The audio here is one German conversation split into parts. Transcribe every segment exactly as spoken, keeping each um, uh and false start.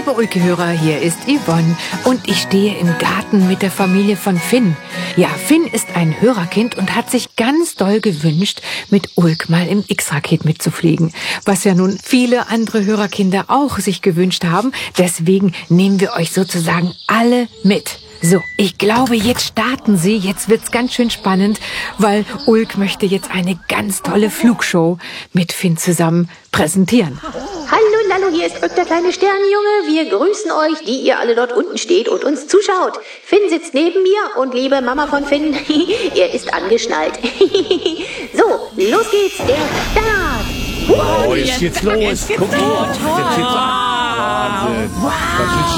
Liebe Ulki-Hörer, hier ist Yvonne und ich stehe im Garten mit der Familie von Finn. Ja, Finn ist ein Hörerkind und hat sich ganz doll gewünscht, mit Ulk mal im X-Raket mitzufliegen. Was ja nun viele andere Hörerkinder auch sich gewünscht haben. Deswegen nehmen wir euch sozusagen alle mit. So, ich glaube, jetzt starten sie. Jetzt wird's ganz schön spannend, weil Ulk möchte jetzt eine ganz tolle Flugshow mit Finn zusammen präsentieren. Hallo, Lallo, hier ist Ulk, der kleine Sternenjunge. Wir grüßen euch, die ihr alle dort unten steht und uns zuschaut. Finn sitzt neben mir und liebe Mama von Finn, er ist angeschnallt. So, los geht's, der Start. Oh, jetzt geht's los. Guck mal. Jetzt geht's an. Wahnsinn. Das geht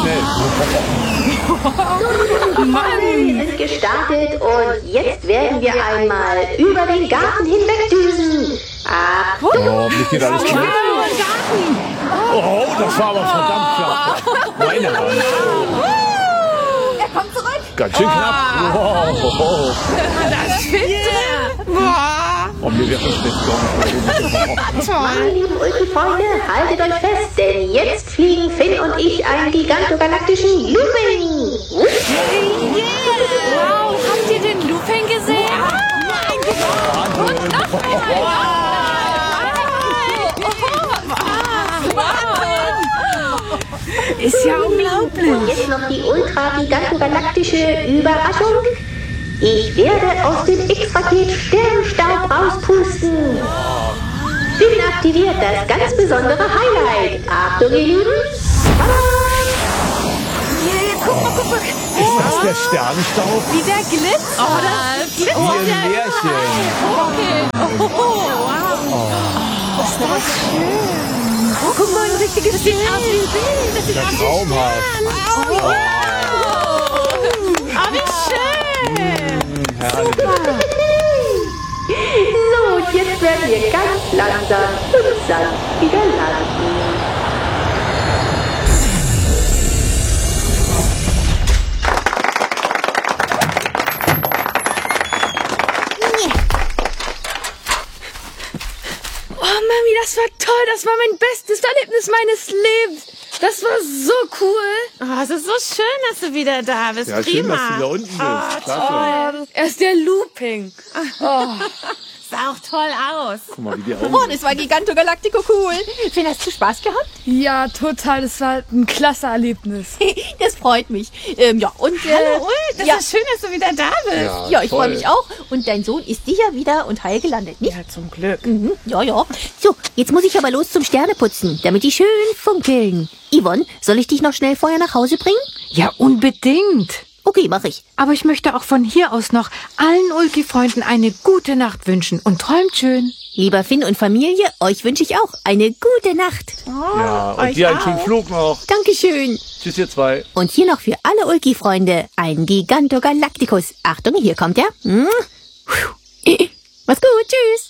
schnell. Mann, wir sind gestartet und jetzt werden wir einmal über den Garten hinwegdüsen. Achtung! Oh, mich geht alles klar. Oh, das war aber verdammt knapp. Meine Hand. Er kommt zurück. Ganz schön knapp. Wow. Das findet er. Boah. Oh, mir wäre das schlecht gegangen. Meine lieben Ulki-Freunde, haltet euch fest, denn jetzt fliegen Finn und ich einen gigantogalaktischen Looping. Yeah. Wow, habt ihr den Looping gesehen? Nein, und noch einmal. Ist ja unglaublich. Und jetzt noch die ultra-gigantogalaktische Überraschung. Ich werde aus dem X-Raket Sternstaub rauspusten. Finn aktiviert das ganz besondere Highlight. Achtung, ihr Lieben. Yeah, guck mal, guck mal. Ist das der Sternenstaub? Wie der glitzt. Oh, das glitzt. Wie ein Märchen. Okay. Oh, wow. Oh, ist das schön. Oh, guck mal, ein richtiges Bild. Das sieht aus wie ein Bild. Das sieht Das aus ist wie ein traumhaft. Stern. Oh, wow. Oh, wie schön. Herrlich. So, und jetzt werden wir ganz langsam und sanft wieder landen. Oh, Mami, das war toll. Das war mein bestes Erlebnis meines Lebens. Das war so cool. Oh, es ist so schön, dass du wieder da bist. Ja, schön, dass du da unten bist. Oh, Klasse. toll. Erst der Looping. Oh. Sah auch toll aus. Guck mal, wie die Augen. Oh, das war Gigantogalactico cool. Finn, hast du Spaß gehabt? Ja, total. Das war ein klasse Erlebnis. Das freut mich. Ähm, ja, und äh, Hallo, Ulk. Das ja, ist schön, dass du wieder da bist. Ja, ja, ich toll. freue mich auch. Und dein Sohn ist sicher wieder und heil gelandet, nicht? Ja, zum Glück. Mhm, ja, ja. So, jetzt muss ich aber los zum Sterneputzen, damit die schön funkeln. Yvonne, soll ich dich noch schnell vorher nach Hause bringen? Ja, unbedingt. Okay, mach ich. Aber ich möchte auch von hier aus noch allen Ulki-Freunden eine gute Nacht wünschen und träumt schön. Lieber Finn und Familie, euch wünsche ich auch eine gute Nacht. Ja, und dir einen schönen Flug noch. Dankeschön. Tschüss, ihr zwei. Und hier noch für alle Ulki-Freunde ein Gigantogalacticus. Achtung, hier kommt er. Hm. Mach's gut, tschüss.